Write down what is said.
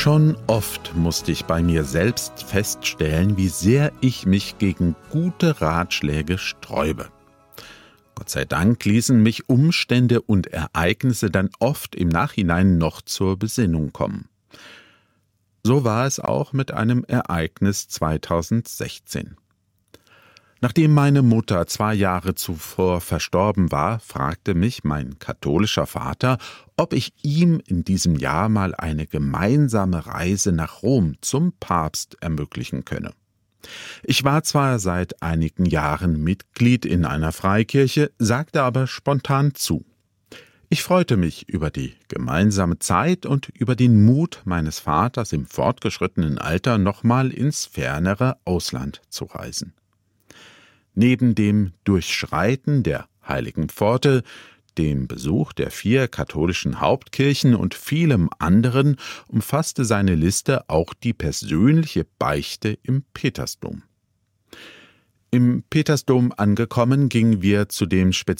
Schon oft musste ich bei mir selbst feststellen, wie sehr ich mich gegen gute Ratschläge sträube. Gott sei Dank ließen mich Umstände und Ereignisse dann oft im Nachhinein noch zur Besinnung kommen. So war es auch mit einem Ereignis 2016. Nachdem meine Mutter 2 Jahre zuvor verstorben war, fragte mich mein katholischer Vater, ob ich ihm in diesem Jahr mal eine gemeinsame Reise nach Rom zum Papst ermöglichen könne. Ich war zwar seit einigen Jahren Mitglied in einer Freikirche, sagte aber spontan zu. Ich freute mich über die gemeinsame Zeit und über den Mut meines Vaters im fortgeschrittenen Alter nochmal ins fernere Ausland zu reisen. Neben dem Durchschreiten der Heiligen Pforte, dem Besuch der 4 katholischen Hauptkirchen und vielem anderen umfasste seine Liste auch die persönliche Beichte im Petersdom. Im Petersdom angekommen, gingen wir zu dem